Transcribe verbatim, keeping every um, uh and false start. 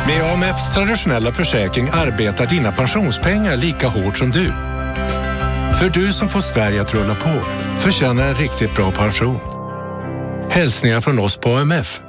Med A M F:s traditionella försäkring arbetar dina pensionspengar lika hårt som du. För du som får Sverige att rulla på förtjänar en riktigt bra pension. Hälsningar från oss på A M F.